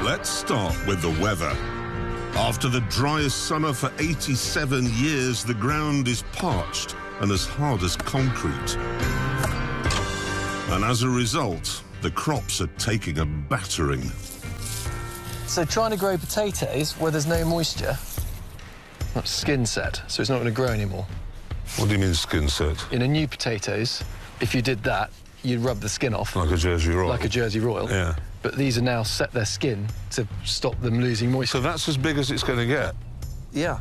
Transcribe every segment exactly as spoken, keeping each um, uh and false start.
Let's start with the weather. After the driest summer for eighty-seven years, the ground is parched and as hard as concrete. And as a result, the crops are taking a battering. So trying to grow potatoes where there's no moisture, that's skin set, so it's not going to grow anymore. What do you mean skin set? In a new potatoes, if you did that, you'd rub the skin off. Like a Jersey Royal? Like a Jersey Royal. Yeah. But these are now set their skin to stop them losing moisture. So that's as big as it's going to get? Yeah.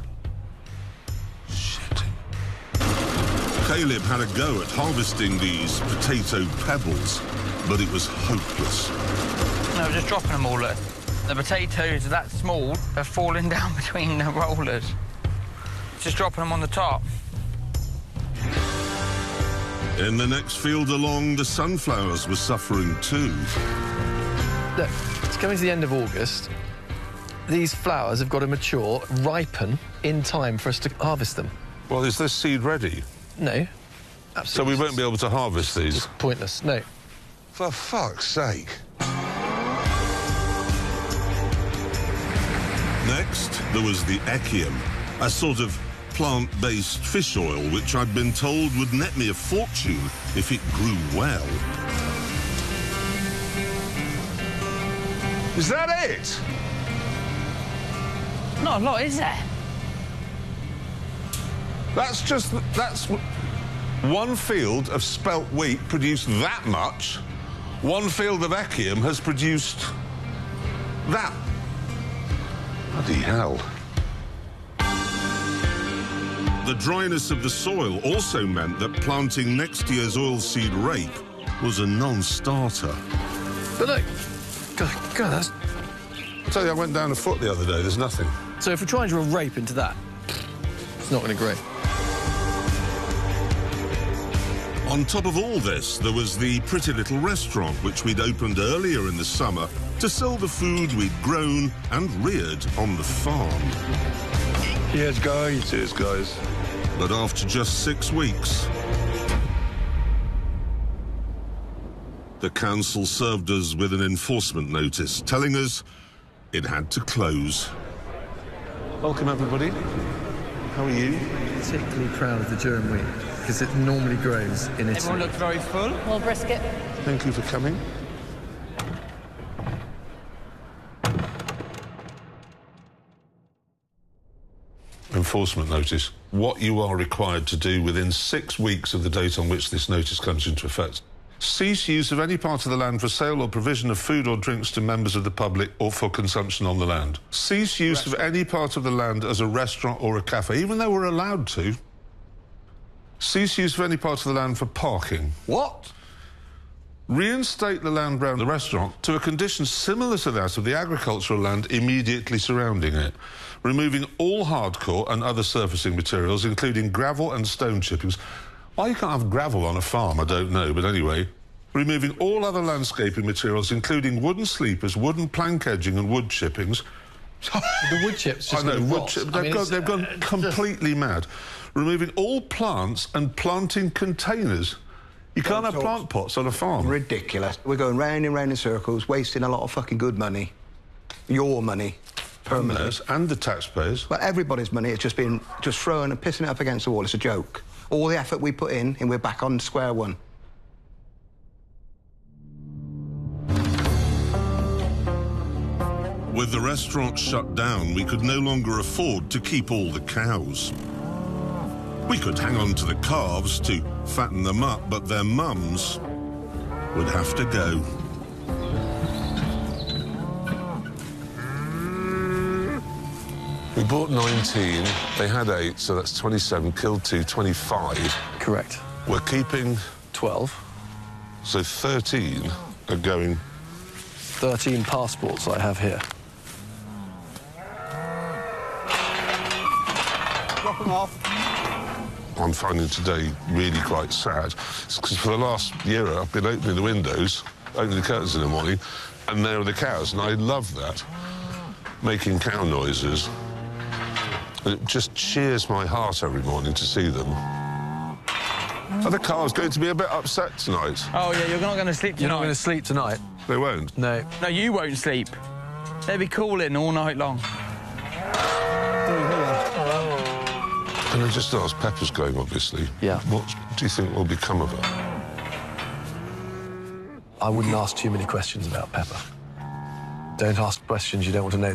Shit. Caleb had a go at harvesting these potato pebbles, but it was hopeless. No, just dropping them all. Look. The potatoes that small are falling down between the rollers. Just dropping them on the top. In the next field along, the sunflowers were suffering too. Look, it's coming to the end of August. These flowers have got to mature, ripen in time for us to harvest them. Well, is this seed ready? No, absolutely. So we won't be able to harvest these? It's pointless, no. For fuck's sake. Next, there was the Echium, a sort of plant-based fish oil, which I'd been told would net me a fortune if it grew well. Is that it? Not a lot, is there? That's just... that's... One field of spelt wheat produced that much. One field of Echium has produced that. Bloody hell. The dryness of the soil also meant that planting next year's oilseed rape was a non-starter. But look, God, God, that's... I tell you, I went down a foot the other day, there's nothing. So if we're trying to draw rape into that, it's not going to grow. On top of all this, there was the pretty little restaurant which we'd opened earlier in the summer to sell the food we'd grown and reared on the farm. Cheers, guys. Cheers, guys. But after just six weeks, the council served us with an enforcement notice telling us it had to close. Welcome, everybody. How are you? Particularly proud of the durum wheat, because it normally grows in Italy. Everyone looks very full. Well, brisket. Thank you for coming. Enforcement notice. What you are required to do within six weeks of the date on which this notice comes into effect. Cease use of any part of the land for sale or provision of food or drinks to members of the public or for consumption on the land. Cease use restaurant. of any part of the land as a restaurant or a cafe, even though we're allowed to. Cease use of any part of the land for parking. What? Reinstate the land round the restaurant to a condition similar to that of the agricultural land immediately surrounding it, removing all hardcore and other surfacing materials, including gravel and stone chippings. Why you can't have gravel on a farm, I don't know, but anyway. Removing all other landscaping materials, including wooden sleepers, wooden plank edging and wood chippings. The wood chips just I know, gonna wood rot. chip, I they've, mean, gone, they've gone uh, completely mad. Removing all plants and planting containers. You can't have plant pots on a farm. Ridiculous. We're going round and round in circles, wasting a lot of fucking good money. Your money. Permanently. And, and the taxpayers. But everybody's money. It's just been just throwing and pissing it up against the wall. It's a joke. All the effort we put in, and we're back on square one. With the restaurant shut down, we could no longer afford to keep all the cows. We could hang on to the calves to fatten them up, but their mums would have to go. We bought nineteen, they had eight, so that's twenty-seven, killed two, twenty-five. Correct. We're keeping... twelve. So thirteen are going... thirteen passports I have here. Drop them off. I'm finding today really quite sad. Because for the last year, I've been opening the windows, opening the curtains in the morning, and there are the cows, and I love that. Making cow noises. And it just cheers my heart every morning to see them. Are the cows going to be a bit upset tonight? Oh, yeah, you're not going to sleep tonight. You're not going to sleep tonight? They won't? No. No, you won't sleep. They'd be calling all night long. Can I just ask, Pepper's going, obviously. Yeah. What do you think will become of her? I wouldn't ask too many questions about Pepper. Don't ask questions you don't want to know